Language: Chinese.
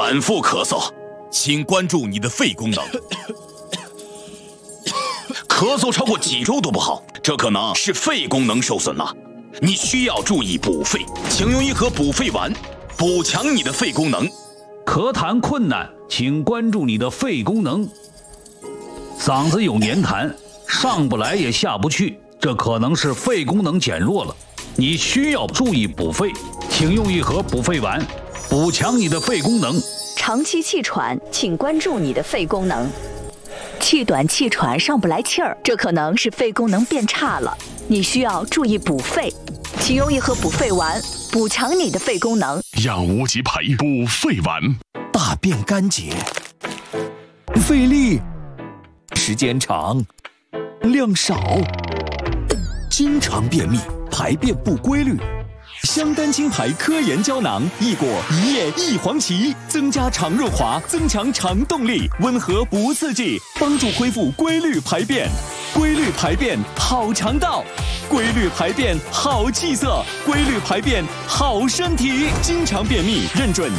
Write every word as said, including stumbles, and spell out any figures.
反复咳嗽， 请关注你的肺功能。 咳嗽超过几周都不好，这可能是肺功能受损了。你需要注意补肺，请用一盒补肺丸，补强你的肺功能。 咳痰困难，请关注你的肺功能。嗓子有黏痰，上不来也下不去，这可能是肺功能减弱了。你需要注意补肺，请用一盒补肺丸，补强你的肺功能。 长期气喘，请关注你的肺功能。气短气喘上不来气儿，这可能是肺功能变差了，你需要注意补肺，请用一盒补肺丸，补强你的肺功能。 养无极培补肺丸， 大便干结，费力，时间长，量少，经常便秘，排便不规律。香丹清排科研胶囊，益果一叶一黄芪，增加肠润滑，增强肠动力，温和不刺激，帮助恢复规律排便。规律排便好肠道，规律排便好气色，规律排便好身体。经常便秘认准